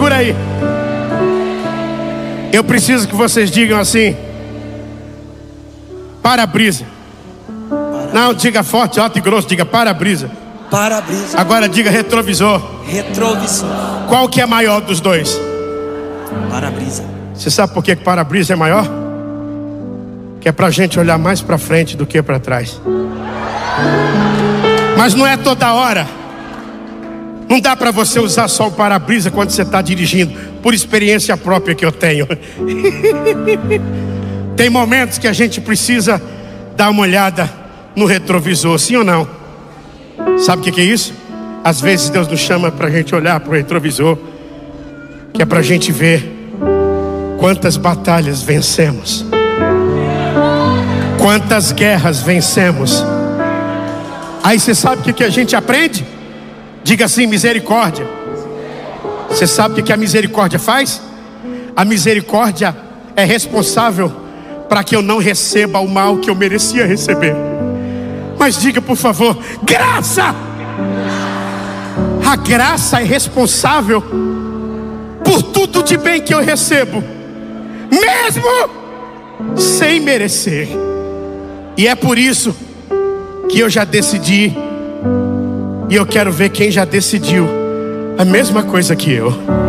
por aí. Eu preciso que vocês digam assim: para-brisa. Não, diga forte, alto e grosso, diga para-brisa. Para-brisa. Agora diga retrovisor. Retrovisor. Qual que é maior dos dois? Para-brisa. Você sabe por que para-brisa é maior? Que é pra gente olhar mais pra frente do que pra trás. Mas não é toda hora. Não dá pra você usar só o para-brisa quando você está dirigindo. Por experiência própria que eu tenho. Tem momentos que a gente precisa dar uma olhada no retrovisor, sim ou não? Sabe o que é isso? Às vezes Deus nos chama pra gente olhar pro retrovisor, que é pra gente ver quantas batalhas vencemos, quantas guerras vencemos. Aí você sabe o que a gente aprende? Diga assim: misericórdia. Você sabe o que a misericórdia faz? A misericórdia é responsável para que eu não receba o mal que eu merecia receber. Mas diga, por favor, graça. A graça é responsável por tudo de bem que eu recebo, mesmo sem merecer. E é por isso que eu já decidi, e eu quero ver quem já decidiu a mesma coisa que eu.